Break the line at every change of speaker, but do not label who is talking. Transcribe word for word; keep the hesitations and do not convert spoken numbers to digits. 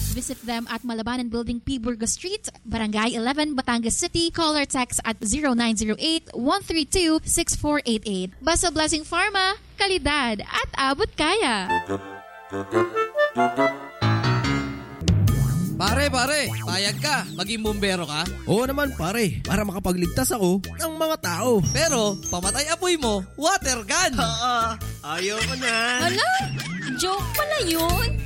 Visit them at Malabanan Building, P. Burgos Street, Barangay eleven, Batangas City. Call or text at zero nine zero eight, one three two, six four eight eight. Basta Blessing Pharma, kalidad at abot kaya.
Pare, pare, payag ka. Maging bumbero ka.
Oo naman pare, para makapagligtas ako ng mga tao.
Pero, pamatay apoy mo, water gun.
Oo, ayaw ko na.
Hala, joke pala yun.